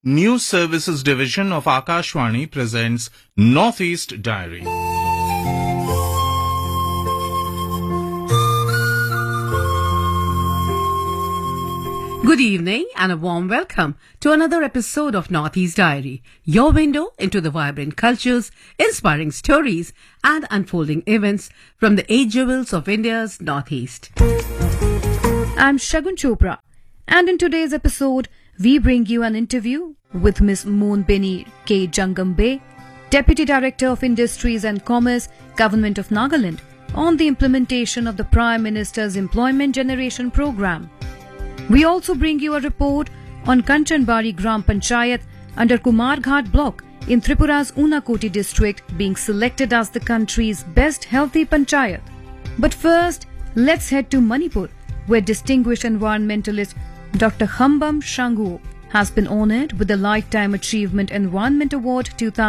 News Services Division of Akashvani presents Northeast Diary. Good evening and a warm welcome to another episode of Northeast Diary, your window into the vibrant cultures, inspiring stories and unfolding events from the 8 jewels of India's Northeast. I'm Shagun Chopra, and in today's episode, we bring you an interview with Ms. Moonbini K. Jangambe, Deputy Director of Industries and Commerce, Government of Nagaland, on the implementation of the Prime Minister's Employment Generation Program. We also bring you a report on Kanchanbari Gram Panchayat under Kumarghat block in Tripura's Unakoti district being selected as the country's best healthy panchayat. But first, let's head to Manipur, where distinguished environmentalist Dr. Khambam Shanguo has been honored with the Lifetime Achievement Environment Award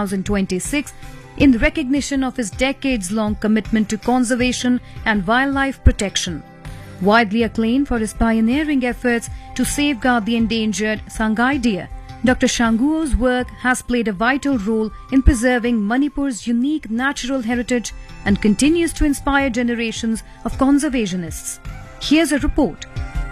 2026 in recognition of his decades-long commitment to conservation and wildlife protection. Widely acclaimed for his pioneering efforts to safeguard the endangered Sangai deer, Dr. Shanguo's work has played a vital role in preserving Manipur's unique natural heritage and continues to inspire generations of conservationists. Here's a report.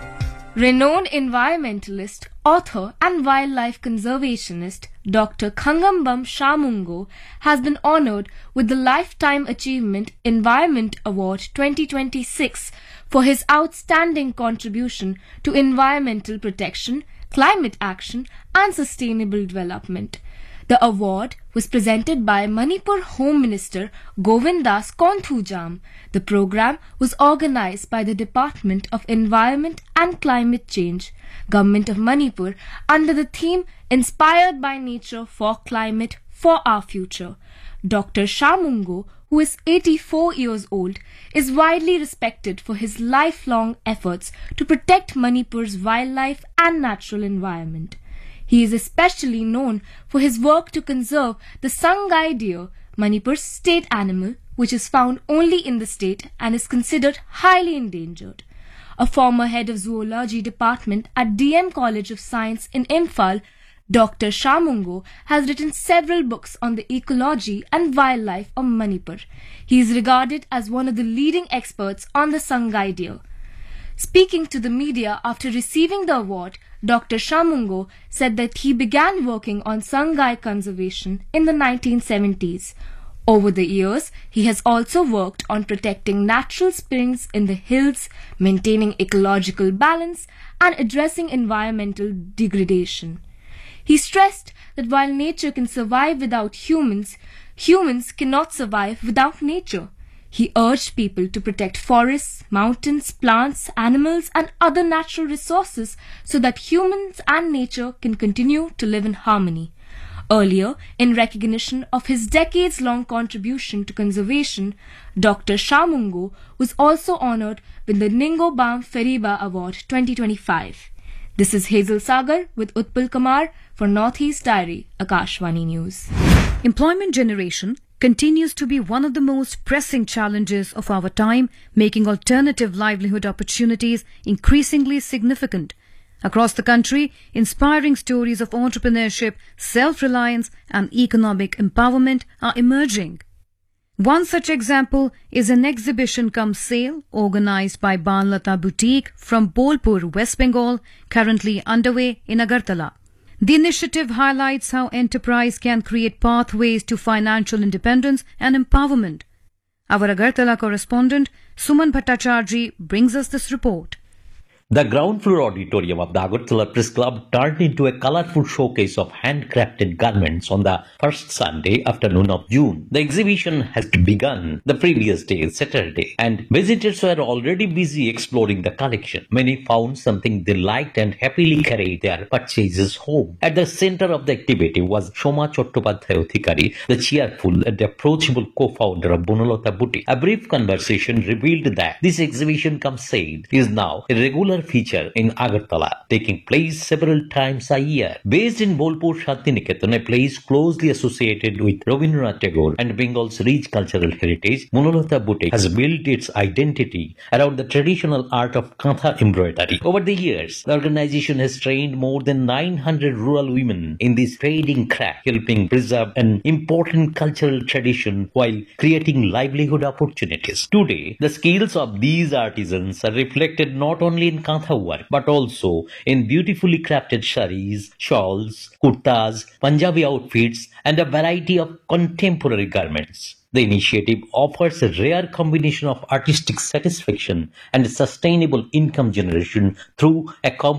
Renowned environmentalist, author and wildlife conservationist Dr. Khangambam Shamungo has been honored with the Lifetime Achievement Environment Award 2026 for his outstanding contribution to environmental protection, climate action and sustainable development. The award was presented by Manipur Home Minister Govindas Konthujam. The program was organized by the Department of Environment and Climate Change, Government of Manipur, under the theme Inspired by Nature for Climate for Our Future. Dr. Shamungo, who is 84 years old, is widely respected for his lifelong efforts to protect Manipur's wildlife and natural environment. He is especially known for his work to conserve the Sangai deer, Manipur's state animal, which is found only in the state and is considered highly endangered. A former head of zoology department at DM College of Science in Imphal, Dr. Shamungo has written several books on the ecology and wildlife of Manipur. He is regarded as one of the leading experts on the Sangai deer. Speaking to the media after receiving the award, Dr. Shamungo said that he began working on Sangai conservation in the 1970s. Over the years, he has also worked on protecting natural springs in the hills, maintaining ecological balance, and addressing environmental degradation. He stressed that while nature can survive without humans, humans cannot survive without nature. He urged people to protect forests, mountains, plants, animals, and other natural resources so that humans and nature can continue to live in harmony. Earlier, in recognition of his decades-long contribution to conservation, Dr. Shamungo was also honored with the Ningobam Feriba Award 2025. This is Hazel Sagar with Utpal Kumar for Northeast Diary, Akashvani News. Employment generation continues to be one of the most pressing challenges of our time, making alternative livelihood opportunities increasingly significant. Across the country, inspiring stories of entrepreneurship, self-reliance, and economic empowerment are emerging. One such example is an exhibition-cum-sale organized by Banlata Boutique from Bolpur, West Bengal, currently underway in Agartala. The initiative highlights how enterprise can create pathways to financial independence and empowerment. Our Agartala correspondent, Suman Bhattacharjee, brings us this report. The ground floor auditorium of the Agartala Press Club turned into a colorful showcase of handcrafted garments on the first Sunday afternoon of June. The exhibition has begun the previous day, Saturday, and visitors were already busy exploring the collection. Many found something they liked and happily carried their purchases home. At the center of the activity was Shoma Chattopadhyay Thikari, the cheerful and approachable co-founder of Bonalata Boutique. A brief conversation revealed that this exhibition-cum-sale is now a regular annual feature in Agartala, taking place several times a year. Based in Bolpur Shantiniketan, a place closely associated with Rabindranath Tagore and Bengal's rich cultural heritage, Monolata Boutique has built its identity around the traditional art of Kantha embroidery. Over the years, the organization has trained more than 900 rural women in this fading craft, helping preserve an important cultural tradition while creating livelihood opportunities. Today, the skills of these artisans are reflected not only in Kantha work but also in beautifully crafted saris, shawls, kurtas, Punjabi outfits, and a variety of contemporary garments. The initiative offers a rare combination of artistic satisfaction and sustainable income generation through a